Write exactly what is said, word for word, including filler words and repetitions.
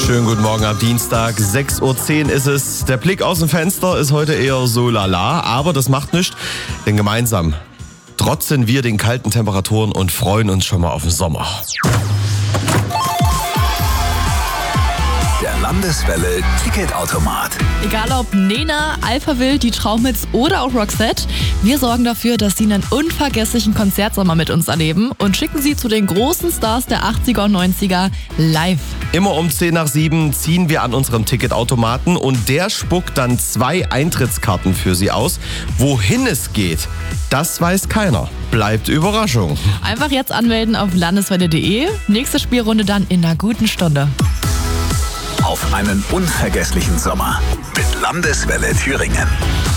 Schönen guten Morgen am Dienstag, sechs Uhr zehn ist es. Der Blick aus dem Fenster ist heute eher so lala, aber das macht nichts, denn gemeinsam trotzen wir den kalten Temperaturen und freuen uns schon mal auf den Sommer. Der Landeswelle Ticketautomat. Egal ob Nena, Alphaville, die Traumhits oder auch Roxette, wir sorgen dafür, dass Sie einen unvergesslichen Konzertsommer mit uns erleben und schicken Sie zu den großen Stars der achtziger und neunziger live. Immer um zehn nach sieben ziehen wir an unserem Ticketautomaten und der spuckt dann zwei Eintrittskarten für Sie aus. Wohin es geht, das weiß keiner. Bleibt Überraschung. Einfach jetzt anmelden auf landeswelle punkt de. Nächste Spielrunde dann in einer guten Stunde. Auf einen unvergesslichen Sommer mit Landeswelle Thüringen.